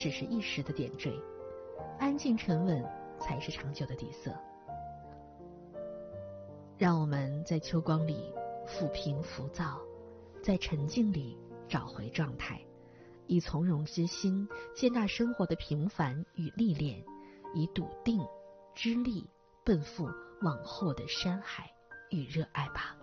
只是一时的点缀，安静沉稳才是长久的底色。让我们在秋光里抚平浮躁，在沉静里找回状态，以从容之心接纳生活的平凡与历练，以笃定之力奔赴往后的山海与热爱吧。